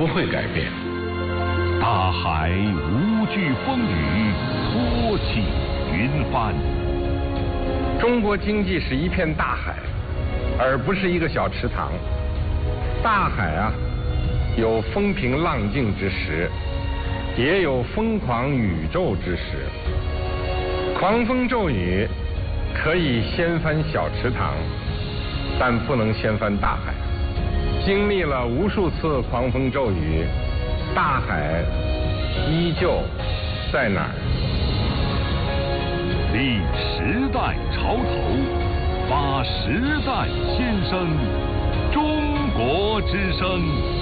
不会改变。 大海无惧风雨，托起云帆。 中国经济是一片大海，而不是一个小池塘。大海啊，有风平浪静之时，也有疯狂宇宙之时。狂风骤雨可以掀翻小池塘，但不能掀翻大海。经历了无数次狂风骤雨，大海依旧在哪儿？ 立时代潮头，发时代先声，中国之声。